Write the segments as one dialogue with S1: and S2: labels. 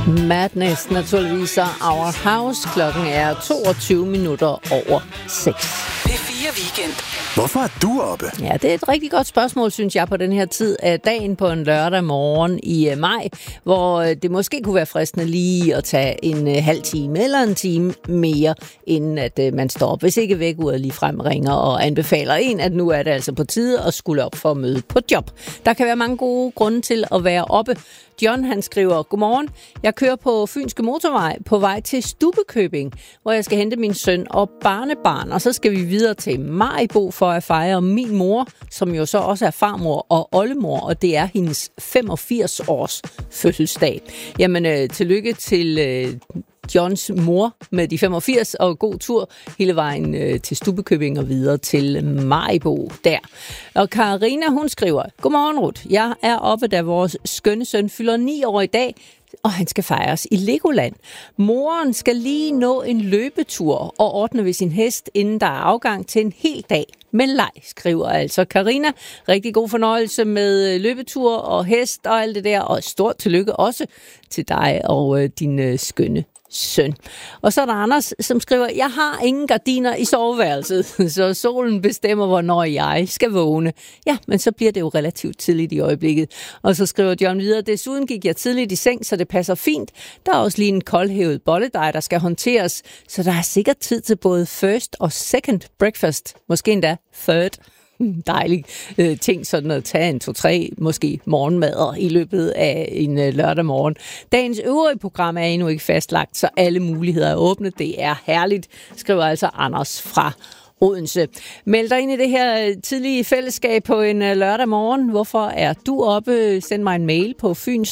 S1: Madness, naturligvis, Our House. Klokken er 22 minutter over 6.
S2: P4 Weekend.
S3: Hvorfor er du oppe?
S1: Ja, det er et rigtig godt spørgsmål, synes jeg, på den her tid af dagen på en lørdag morgen i maj, hvor det måske kunne være fristende lige at tage en halv time eller en time mere, inden at man står op. Hvis ikke vækkeuret lige frem ringer og anbefaler en, at nu er det altså på tide at skulle op for at møde på job. Der kan være mange gode grunde til at være oppe. John, han skriver, godmorgen, jeg kører på Fynske Motorvej på vej til Stubbekøbing, hvor jeg skal hente min søn og barnebarn, og så skal vi videre til Maribo for at fejre min mor, som jo så også er farmor og oldemor, og det er hendes 85 års fødselsdag. Jamen, tillykke til Johns mor med de 85, og god tur hele vejen til Stubbekøbing og videre til Maribo der. Og Karina, hun skriver, godmorgen Ruth, jeg er oppe, da vores skønne søn fylder 9 år i dag, og han skal fejres i Legoland. Moren skal lige nå en løbetur og ordne ved sin hest, inden der er afgang til en hel dag med leg, skriver altså Karina. Rigtig god fornøjelse med løbetur og hest og alt det der, og stort tillykke også til dig og din skønne søn. Og så er der Anders, som skriver, jeg har ingen gardiner i soveværelset, så solen bestemmer, hvornår jeg skal vågne. Ja, men så bliver det jo relativt tidligt i øjeblikket. Og så skriver John videre, desuden gik jeg tidligt i seng, så det passer fint. Der er også lige en koldhævet bolledej, der skal håndteres, så der er sikkert tid til både first og second breakfast. Måske endda third. Dejlig ting, sådan at tage en 2-3 måske morgenmader i løbet af en lørdag morgen. Dagens øvrige program er endnu ikke fastlagt, så alle muligheder er åbne. Det er herligt, skriver altså Anders fra Odense. Meld dig ind i det her tidlige fællesskab på en lørdag morgen. Hvorfor er du oppe? Send mig en mail på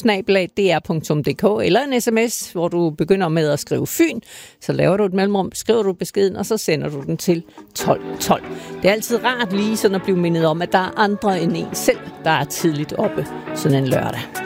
S1: fyn@dr.dk eller en sms, hvor du begynder med at skrive Fyn. Så laver du et mellemrum, skriver du beskeden, og så sender du den til 1212. Det er altid rart lige sådan at blive mindet om, at der er andre end en selv, der er tidligt oppe sådan en lørdag.